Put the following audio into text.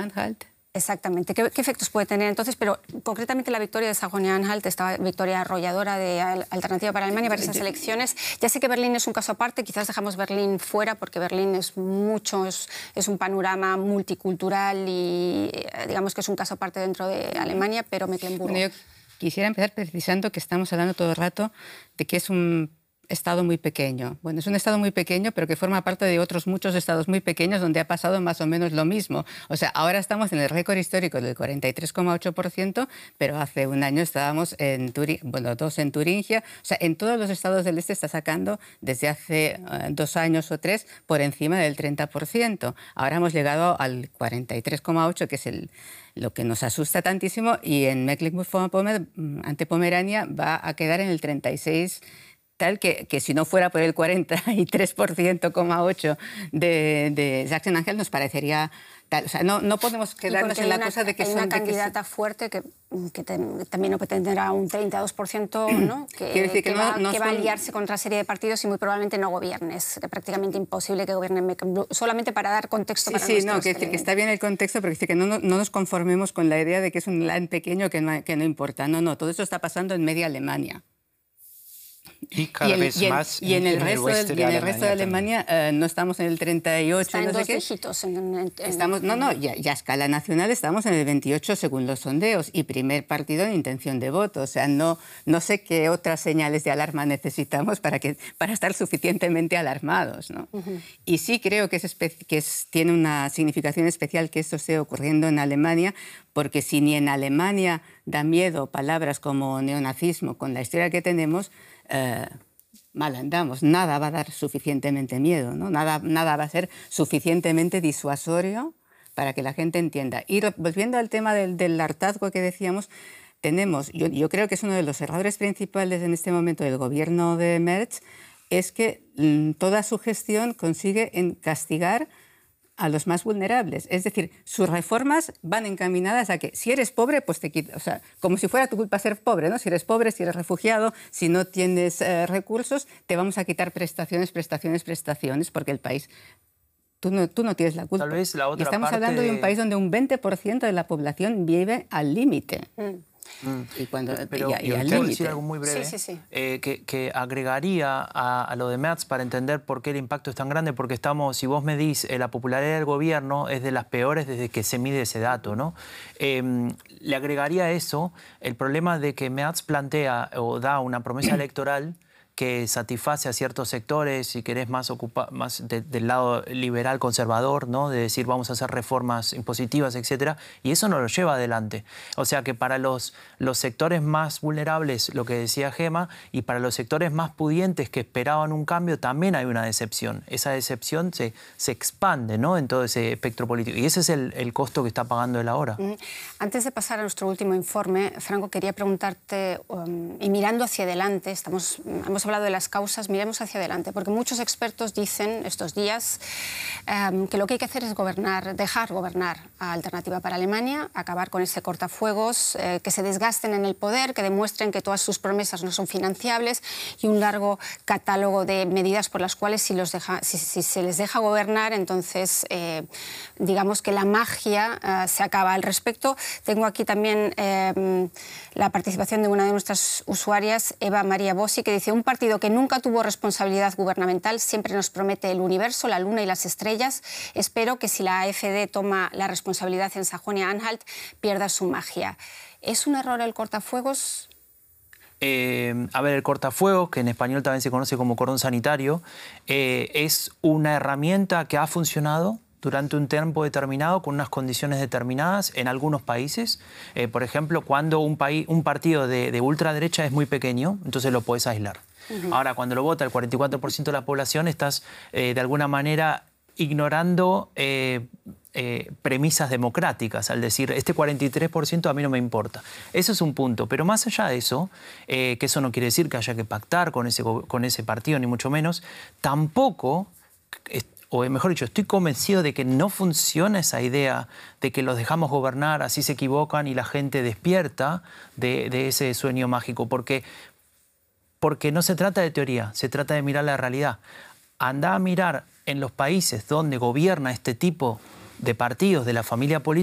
Sajonia-Anhalt. Exactamente. ¿Qué efectos puede tener entonces? Pero concretamente la victoria de Sajonia-Anhalt, esta victoria arrolladora de Alternativa para Alemania para esas elecciones. Ya sé que Berlín es un caso aparte, quizás dejamos Berlín fuera porque Berlín es un panorama multicultural y digamos que es un caso aparte dentro de Alemania, pero Mecklemburgo. Bueno, yo quisiera empezar precisando que estamos hablando todo el rato de que es un estado muy pequeño. Bueno, es un estado muy pequeño, pero que forma parte de otros muchos estados muy pequeños donde ha pasado más o menos lo mismo. O sea, ahora estamos en el récord histórico del 43,8%, pero hace un año estábamos en dos en Turingia. O sea, en todos los estados del este está sacando desde hace 2 años o 3 por encima del 30%. Ahora hemos llegado al 43,8%, que es lo que nos asusta tantísimo, y en Mecklemburgo-Vorpommern, ante Pomerania, va a quedar en el 36%. Tal que si no fuera por el 43,8% de Sachsen-Anhalt nos parecería tal. O sea, no podemos quedarnos en la cosa de que hay son... una candidata fuerte que también tendrá un 32%, ¿no? que va a aliarse con otra serie de partidos y muy probablemente no gobierne. Es prácticamente imposible que gobierne Mecklemburgo. Solamente para dar contexto para nuestros no, que decir que está bien el contexto, pero que no nos conformemos con la idea de que es un land pequeño que no importa. No, todo eso está pasando en media Alemania. Y cada vez más en el resto de Alemania no estamos en el 38. Está en dos dígitos. Estamos, ya a escala nacional estamos en el 28 según los sondeos y primer partido en intención de voto. O sea, no sé qué otras señales de alarma necesitamos para estar suficientemente alarmados, ¿no? Y sí creo que tiene una significación especial que esto esté ocurriendo en Alemania, porque si ni en Alemania da miedo palabras como neonazismo con la historia que tenemos, mal andamos. Nada va a dar suficientemente miedo, ¿no? Nada va a ser suficientemente disuasorio para que la gente entienda. Y volviendo al tema del hartazgo que decíamos, yo creo que es uno de los errores principales en este momento del gobierno de Merz, es que toda su gestión consigue castigar a los más vulnerables. Es decir, sus reformas van encaminadas a que si eres pobre, pues te quitas. O sea, como si fuera tu culpa ser pobre, ¿no? Si eres pobre, si eres refugiado, si no tienes recursos, te vamos a quitar prestaciones, porque el país... Tú no tienes la culpa. Tal vez la otra Estamos hablando de un país donde un 20% de la población vive al límite. Pero quiero decir algo muy breve, que agregaría a lo de Merz para entender por qué el impacto es tan grande, porque si vos medís la popularidad del gobierno es de las peores desde que se mide ese dato, ¿no? Le agregaría a eso el problema de que Merz plantea o da una promesa electoral que satisface a ciertos sectores, si querés, más del lado liberal conservador, ¿no? De decir vamos a hacer reformas impositivas, etcétera, y eso no lo lleva adelante. O sea que para los sectores más vulnerables, lo que decía Gemma, y para los sectores más pudientes que esperaban un cambio, también hay una decepción. Esa decepción se expande, ¿no? En todo ese espectro político. Y ese es el costo que está pagando él ahora. Antes de pasar a nuestro último informe, Franco, quería preguntarte, y mirando hacia adelante, hemos hablado de las causas, miremos hacia adelante, porque muchos expertos dicen estos días que lo que hay que hacer es dejar gobernar a Alternativa para Alemania, acabar con ese cortafuegos, que se desgasten en el poder, que demuestren que todas sus promesas no son financiables y un largo catálogo de medidas por las cuales si se les deja gobernar, entonces digamos que la magia se acaba. Al respecto, tengo aquí también la participación de una de nuestras usuarias, Eva María Bossi, que dice: un partido que nunca tuvo responsabilidad gubernamental siempre nos promete el universo, la luna y las estrellas. Espero que si la AfD toma la responsabilidad en Sajonia-Anhalt pierda su magia. ¿Es un error el cortafuegos? A ver, el cortafuegos, que en español también se conoce como cordón sanitario, es una herramienta que ha funcionado durante un tiempo determinado, con unas condiciones determinadas en algunos países. Por ejemplo, cuando un partido de ultraderecha es muy pequeño, entonces lo podés aislar. Ahora, cuando lo vota el 44% de la población, estás de alguna manera ignorando premisas democráticas, al decir, este 43% a mí no me importa. Eso es un punto. Pero más allá de eso, que eso no quiere decir que haya que pactar con ese partido, ni mucho menos, tampoco... o mejor dicho, estoy convencido de que no funciona esa idea de que los dejamos gobernar, así se equivocan y la gente despierta de ese sueño mágico, porque no se trata de teoría, se trata de mirar la realidad. Anda a mirar en los países donde gobierna este tipo de partidos de la familia política